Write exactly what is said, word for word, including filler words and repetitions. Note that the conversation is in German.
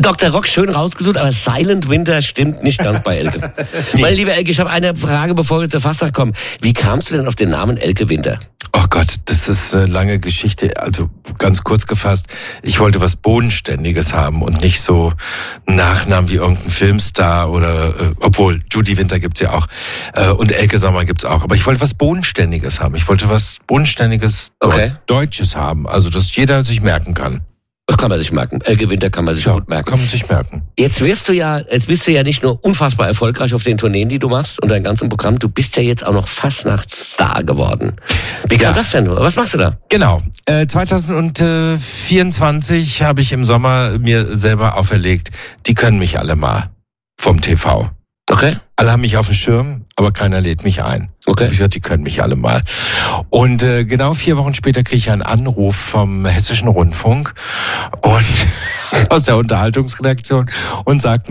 Doktor Rock, schön rausgesucht, aber Silent Winter stimmt nicht ganz bei Elke. nee. Mein lieber Elke, ich habe eine Frage, bevor wir zur Fastnacht kommen. Wie kamst du denn auf den Namen Elke Winter? Oh Gott, das ist eine lange Geschichte. Also ganz kurz gefasst, ich wollte was Bodenständiges haben und nicht so einen Nachnamen wie irgendein Filmstar oder, äh, obwohl Judy Winter gibt's ja auch äh, und Elke Sommer gibt's auch. Aber ich wollte was Bodenständiges haben. Ich wollte was Bodenständiges okay. Deutsches haben, also dass jeder sich merken kann. Das kann man sich merken. Elke Winter kann man sich ja, gut merken. Kann man sich merken. Jetzt wirst du ja, jetzt bist du ja nicht nur unfassbar erfolgreich auf den Tourneen, die du machst und dein ganzes Programm, du bist ja jetzt auch noch Fastnachtsstar geworden. Wie kam ja. das denn? Was machst du da? Genau. Äh, zwanzig vierundzwanzig habe ich im Sommer mir selber auferlegt, die können mich alle mal vom T V. Okay. Alle haben mich auf dem Schirm, aber keiner lädt mich ein. Okay. Ich gesagt, die können mich alle mal. Und äh, genau vier Wochen später kriege ich einen Anruf vom Hessischen Rundfunk und aus der Unterhaltungsredaktion und sagt